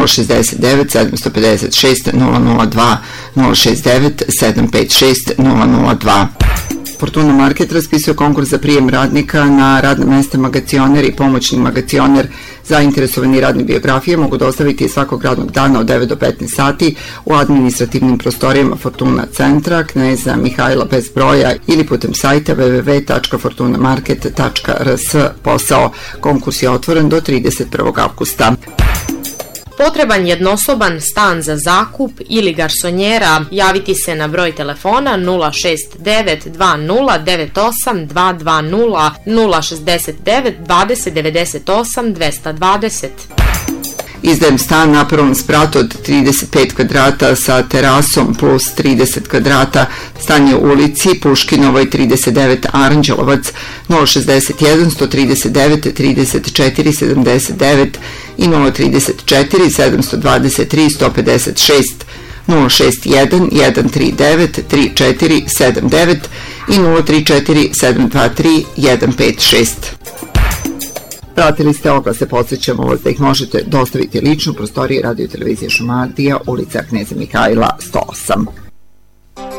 069 756 002, 069 756 002. Fortuna Market raspisuje konkurs za prijem radnika na radna mesta magacioner i pomoćni magacioner. Zainteresovani radne biografije mogu dostaviti svakog radnog dana od 9 do 15 sati u administrativnim prostorijama Fortuna centra, Kneza Mihajla bez broja ili putem sajta www.fortunamarket.rs. Posao. Konkurs je otvoren do 31. avgusta. Potreban jednosoban stan za zakup ili garsonjera, javiti se na broj telefona 069 20 98 220 069 20 98 220. Izdajem stan na prvom spratu od 35 kvadrata sa terasom plus 30 kvadrata. Stan je u ulici Puškinovoj 39 Aranđelovac, 061 139 34 79 i 034 723 156, 061 139 3479 i 034 723 156. Pratili ste oglase, podsjećamo vas da ih možete dostaviti lično u prostoriji Radio televizije Šumadija, ulica Kneza Mihajla 108.